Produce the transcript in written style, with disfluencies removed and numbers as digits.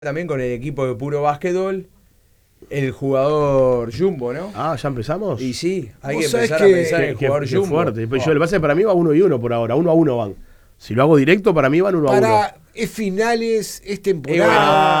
también con el equipo de puro básquetbol, el jugador Jumbo, ¿no? Ah, ¿ya empezamos? Y sí, hay que Vos sabés empezar a que- pensar en el jugador Qué Jumbo. fuerte. Pues yo, el base para mí va 1-1 por ahora, 1-1 van. Si lo hago directo, para mí van 1-1. Es finales, es temporada. Y bueno,